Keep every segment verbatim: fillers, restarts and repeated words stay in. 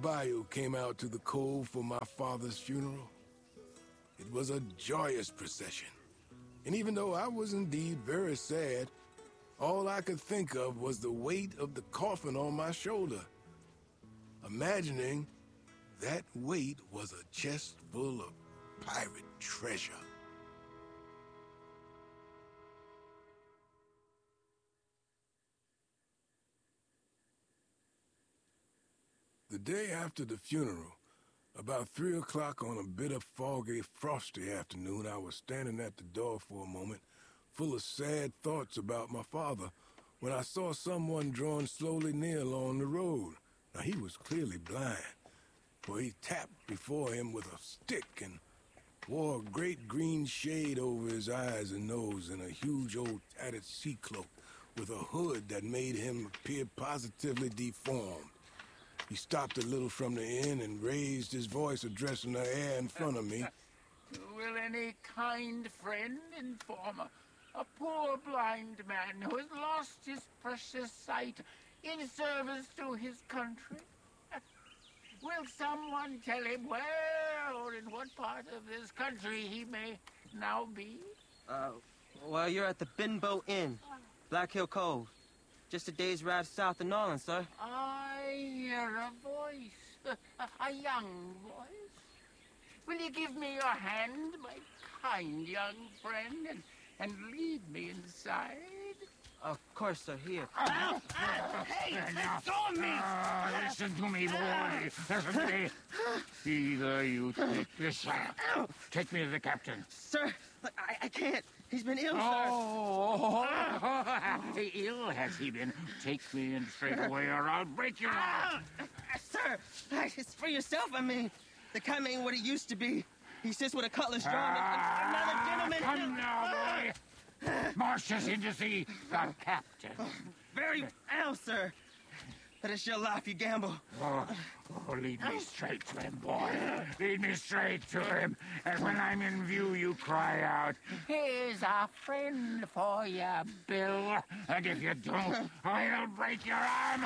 bayou came out to the cove for my father's funeral. It was a joyous procession. And even though I was indeed very sad, all I could think of was the weight of the coffin on my shoulder. Imagining that weight was a chest full of pirate treasure. The day after the funeral, about three o'clock on a bitter, foggy, frosty afternoon, I was standing at the door for a moment, full of sad thoughts about my father, when I saw someone drawing slowly near along the road. Now, he was clearly blind, for he tapped before him with a stick and wore a great green shade over his eyes and nose and a huge old tattered sea cloak with a hood that made him appear positively deformed. He stopped a little from the inn and raised his voice, addressing the air in front of me. Will any kind friend inform a, a poor blind man who has lost his precious sight in service to his country? Will someone tell him where or in what part of this country he may now be? Uh, well, you're at the Benbow Inn, Black Hill Cove. Just a day's ride south of Norland, sir. I hear a voice, a, a young voice. Will you give me your hand, my kind young friend, and, and lead me inside? Of course, sir. Here. Ow! Ow! Hey, let go of me! Uh, listen to me, boy. Listen to me. Either you take this, uh, take me to the captain. Sir, I, I can't. He's been ill, oh, sir. Oh, ill has he been? Take me in straight away, or I'll break your arm. Uh, sir, it's for yourself, I mean. The kind ain't what it used to be. He sits with a cutlass drawn. Ah, Another gentleman. Come now, boy. March us in to see the captain. Oh, very well, sir. But it's your life you gamble. Oh, oh, lead me straight to him, boy. Lead me straight to him. And when I'm in view, you cry out, "Here's a friend for you, Bill." And if you don't, I'll break your arm.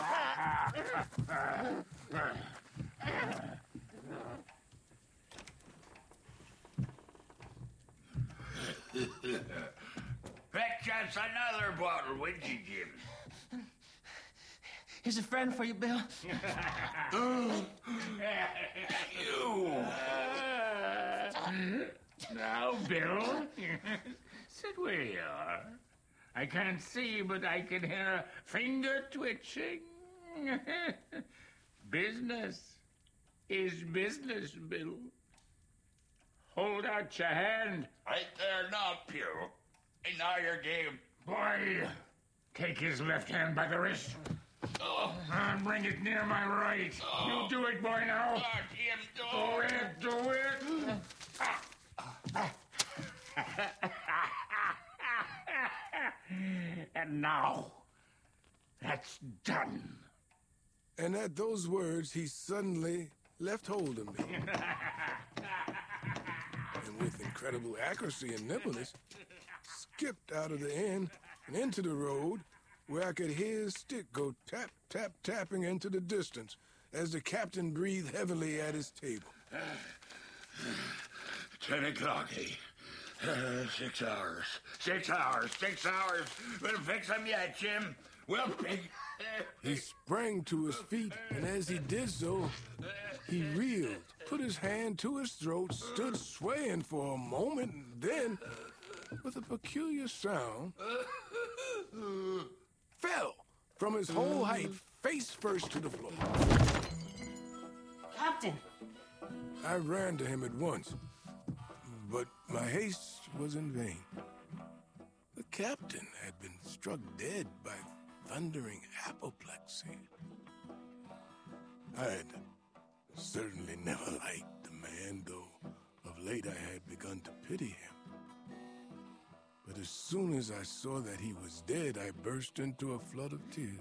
Fetch us another bottle, would you, Jim? Here's a friend for you, Bill. You. Now, Bill, sit where you are. I can't see, but I can hear a finger twitching. Business is business, Bill. Hold out your hand. Right there now, Pew. And now your game. Boy, take his left hand by the wrist. Oh. And bring it near my right. Oh. You do it, boy, now. Oh, Jim, do Do it, do it. And now, that's done. And at those words, he suddenly left hold of me. And with incredible accuracy and nimbleness, skipped out of the inn and into the road, where I could hear his stick go tap, tap, tapping into the distance as the captain breathed heavily at his table. Ten o'clock, eh? Uh, six hours. Six hours. Six hours. We'll fix them yet, Jim. We'll fix... He sprang to his feet, and as he did so, he reeled, put his hand to his throat, stood swaying for a moment, and then, with a peculiar sound, fell from his whole height, face first to the floor. Captain! I ran to him at once, but my haste was in vain. The captain had been struck dead by thundering apoplexy. I'd certainly never liked the man, though of late I had begun to pity him. But as soon as I saw that he was dead, I burst into a flood of tears.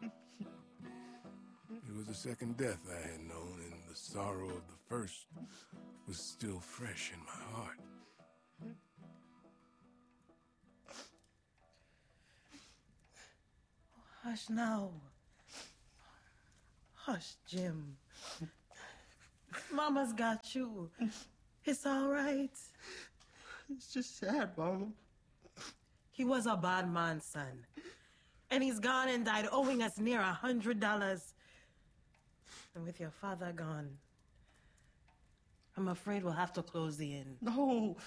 It was the second death I had known, and the sorrow of the first was still fresh in my heart. Hush now. Hush, Jim. Mama's got you. It's all right. It's just sad, Mama. He was a bad man, son. And he's gone and died owing us near a hundred dollars. And with your father gone, I'm afraid we'll have to close the inn. No.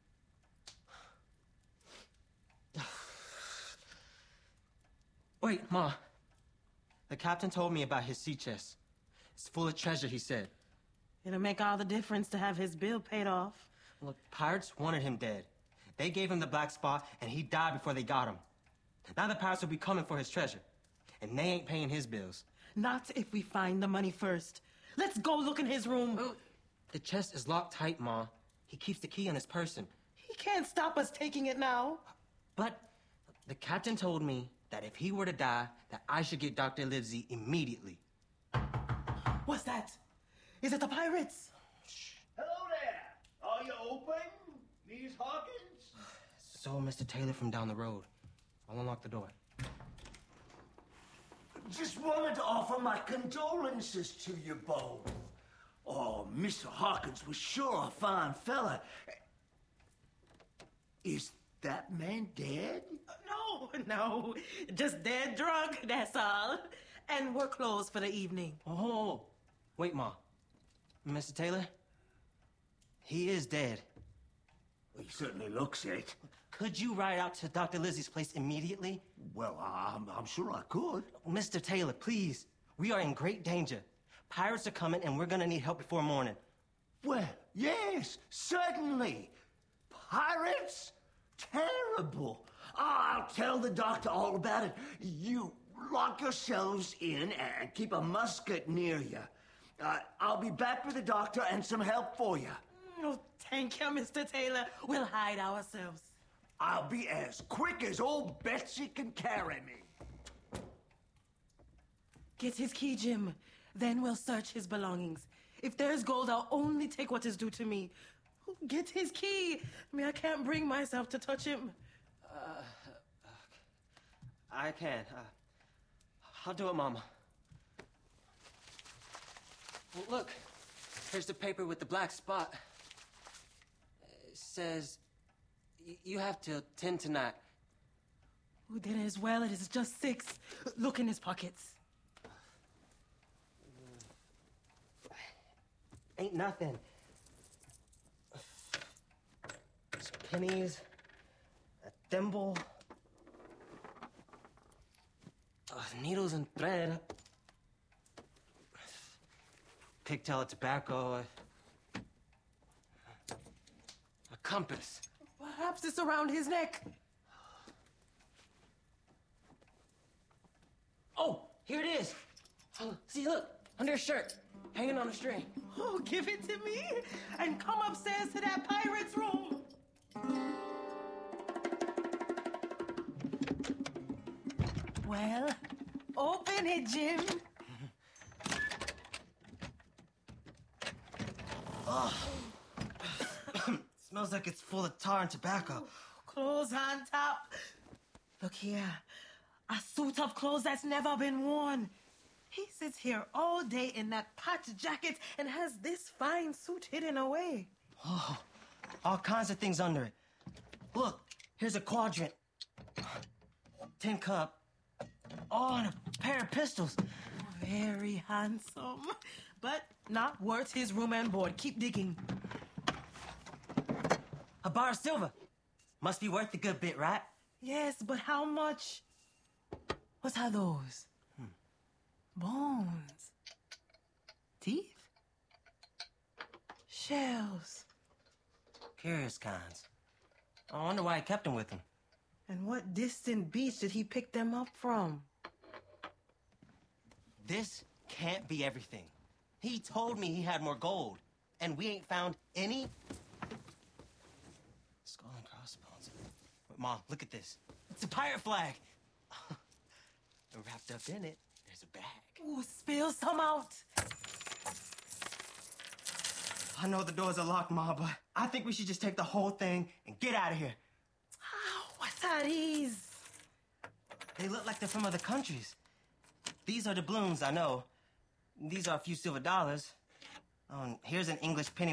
Wait, Ma. The captain told me about his sea chest. It's full of treasure, he said. It'll make all the difference to have his bill paid off. Look, pirates wanted him dead. They gave him the black spot, and he died before they got him. Now the pirates will be coming for his treasure, and they ain't paying his bills. Not if we find the money first. Let's go look in his room. Oh, the chest is locked tight, Ma. He keeps the key in his person. He can't stop us taking it now. But the captain told me that if he were to die, that I should get Doctor Livesey immediately. What's that? Is it the pirates? Hello there. Are you open, Miss Hawkins? So, Mister Taylor from down the road. I'll unlock the door. Just wanted to offer my condolences to you both. Oh, Mister Hawkins was sure a fine fella. Is that man dead? No, no. Just dead drunk, that's all. And we're closed for the evening. Oh, wait, Ma. Mister Taylor? He is dead. He certainly looks it. Could you ride out to Doctor Lizzie's place immediately? Well, I'm, I'm sure I could. Mister Taylor, please. We are in great danger. Pirates are coming, and we're gonna need help before morning. Well, yes, certainly. Pirates? Terrible. I'll tell the doctor all about it. You lock yourselves in and keep a musket near you. Uh, I'll be back with the doctor and some help for you. Oh, thank you, Mister Taylor. We'll hide ourselves. I'll be as quick as old Betsy can carry me. Get his key, Jim. Then we'll search his belongings. If there's gold, I'll only take what is due to me. Get his key. I mean, I can't bring myself to touch him. Uh, I can. Uh, I'll do it, Mama. Well, look. Here's the paper with the black spot. It says y you have till ten tonight. Oh, then as well, it is just six. Look in his pockets. Ain't nothing. It's pennies, a thimble, uh, needles and thread, pigtail of tobacco, a compass. Perhaps it's around his neck. Oh, here it is. Oh, see, look, under his shirt, hanging on a string. Oh, give it to me and come upstairs to that pirate's room. Well, open it, Jim. Oh. Smells like it's full of tar and tobacco. Clothes on top. Look here. A suit of clothes that's never been worn. He sits here all day in that patch jacket and has this fine suit hidden away. Oh, all kinds of things under it. Look, here's a quadrant. Tin cup. Oh, and a pair of pistols. Very handsome, but not worth his room and board. Keep digging. A bar of silver. Must be worth a good bit, right? Yes, but how much? What are those? Hmm. Bones. Teeth? Shells. Curious kinds. I wonder why he kept them with him. And what distant beach did he pick them up from? This can't be everything. He told me he had more gold, and we ain't found any. Skull and crossbones. But Mom, look at this. It's a pirate flag. And wrapped up in it, there's a bag. Ooh, spill some out. I know the doors are locked, Ma, but I think we should just take the whole thing and get out of here. Oh, what are these? They look like they're from other countries. These are doubloons, I know. these are a few silver dollars. Oh, and here's an English penny